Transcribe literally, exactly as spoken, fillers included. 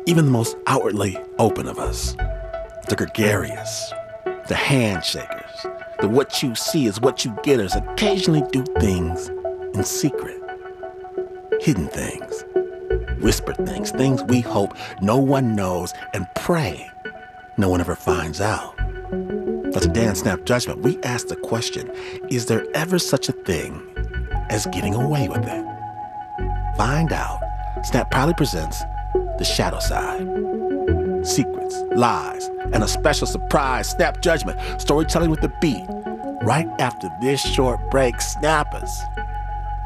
Even the most outwardly open of us, the gregarious, the handshakers, the what you see is what you getters occasionally do things in secret. Hidden things, whispered things, things we hope no one knows and pray no one ever finds out. But today on Snap Judgment, we ask the question, is there ever such a thing as getting away with it? Find out. Snap proudly presents The Shadow Side. Secrets, lies, and a special surprise Snap Judgment, storytelling with the beat. Right after this short break, Snappers.